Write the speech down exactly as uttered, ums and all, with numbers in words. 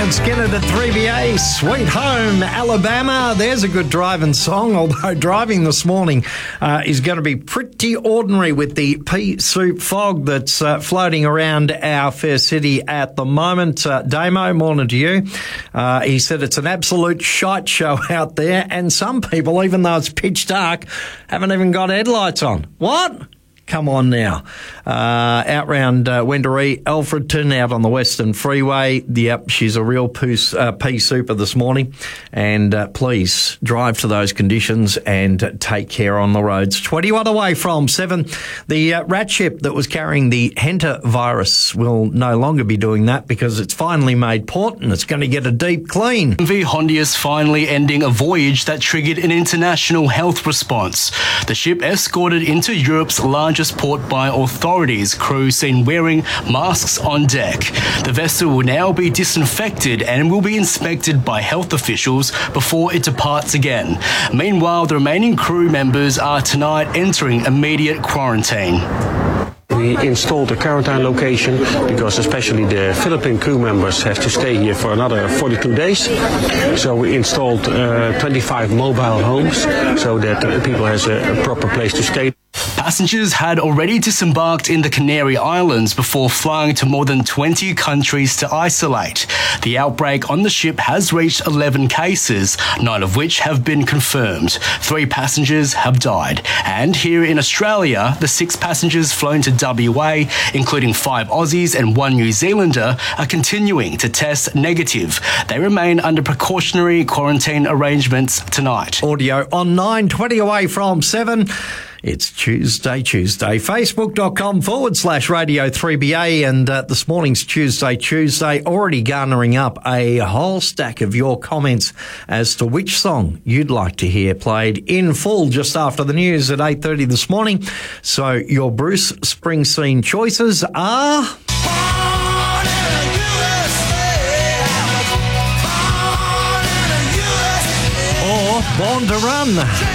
And Skinner at three B A, Sweet Home, Alabama. There's a good driving song, although driving this morning uh, is going to be pretty ordinary with the pea soup fog that's uh, floating around our fair city at the moment. Uh, Damo, morning to you. Uh, he said it's an absolute shite show out there, and some people, even though it's pitch dark, haven't even got headlights on. What? Come on now. Uh, out round uh, Wendouree, Alfredton, out on the Western Freeway. Yep, she's a real poos, uh, pea super this morning. And uh, please drive to those conditions and uh, take care on the roads. twenty-one away from seven. The uh, rat ship that was carrying the Henta virus will no longer be doing that because it's finally made port and it's going to get a deep clean. M V Hondius finally ending a voyage that triggered an international health response. The ship escorted into Europe's largest port by authorities, crew seen wearing masks on deck. The vessel will now be disinfected and will be inspected by health officials before it departs again. Meanwhile, the remaining crew members are tonight entering immediate quarantine. We installed a quarantine location because especially the Philippine crew members have to stay here for another forty-two days. So we installed uh, twenty-five mobile homes so that uh, people has a, a proper place to stay. Passengers had already disembarked in the Canary Islands before flying to more than twenty countries to isolate. The outbreak on the ship has reached eleven cases, nine of which have been confirmed. Three passengers have died. And here in Australia, the six passengers flown to W A, including five Aussies and one New Zealander, are continuing to test negative. They remain under precautionary quarantine arrangements tonight. Audio on nine, twenty away from seven. It's Tuesday, Tuesday. Facebook.com forward slash Radio 3BA. And uh, this morning's Tuesday, Tuesday, already garnering up a whole stack of your comments as to which song you'd like to hear played in full just after the news at eight thirty this morning. So your Bruce Springsteen choices are... Born in the U S A. Born in the U S A. Or Born to Run.